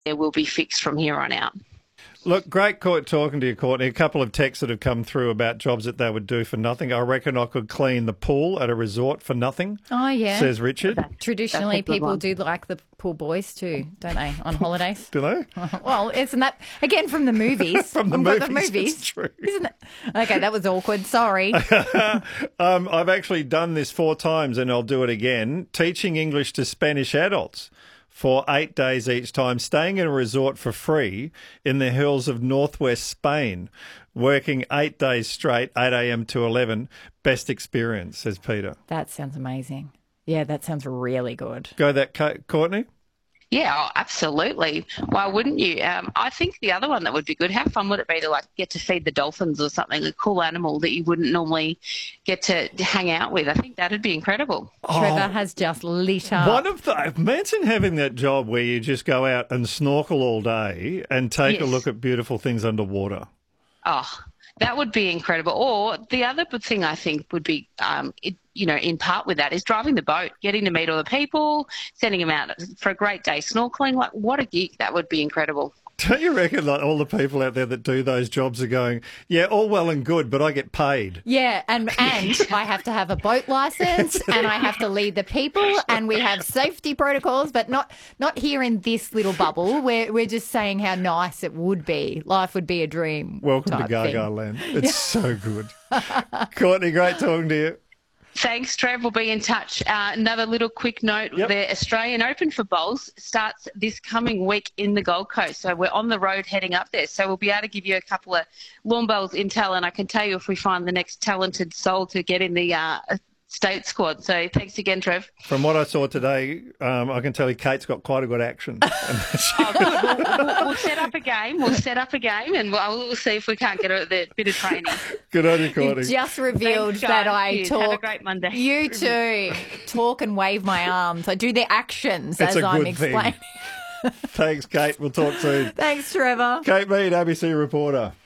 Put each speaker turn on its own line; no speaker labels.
there will be fixed from here on out.
Look, great talking to you, Courtney. A couple of texts that have come through about jobs that they would do for nothing. I reckon I could clean the pool at a resort for nothing.
Oh, yeah.
Says Richard.
Traditionally, people do like the pool boys too, don't they, on holidays?
Do they?
Well, isn't that, again, from the movies?
From the movies. It's true.
Isn't it? Okay, that was awkward. Sorry.
I've actually done this 4 times and I'll do it again. Teaching English to Spanish adults for 8 days each time, staying in a resort for free in the hills of northwest Spain, working 8 days straight, 8 a.m. to 11. Best experience, says Peter.
That sounds amazing. Yeah, that sounds really good.
Go that, Courtney?
Yeah, oh, absolutely. Why wouldn't you? I think the other one that would be good, how fun would it be to get to feed the dolphins or something, a cool animal that you wouldn't normally get to hang out with? I think that'd be incredible.
Trevor has just lit up.
One of the, imagine having that job where you just go out and snorkel all day and take a look at beautiful things underwater.
Oh, that would be incredible. Or the other good thing I think would be, in part with that is driving the boat, getting to meet all the people, sending them out for a great day snorkeling. What a gig. That would be incredible.
Don't you reckon all the people out there that do those jobs are going, yeah, all well and good, but I get paid?
Yeah, and I have to have a boat license and I have to lead the people and we have safety protocols, but not here in this little bubble. We're just saying how nice it would be. Life would be a dream.
Welcome to Gaga Land. It's so good. Courtney, great talking to you.
Thanks, Trev. We'll be in touch. Another little quick note, The Australian Open for bowls starts this coming week in the Gold Coast. So we're on the road heading up there. So we'll be able to give you a couple of lawn bowls intel, and I can tell you if we find the next talented soul to get in the state squad. So thanks again, Trev.
From what I saw today, I can tell you Kate's got quite a good action.
Good. We'll set up a game. And we'll see if we can't get a bit of training.
Good on you, Courtney.
You just revealed that I talk.
Have a great Monday.
You too. Talk and wave my arms. I do the actions as I'm explaining.
Thanks, Kate. We'll talk soon.
Thanks, Trevor.
Kate Mead, ABC reporter.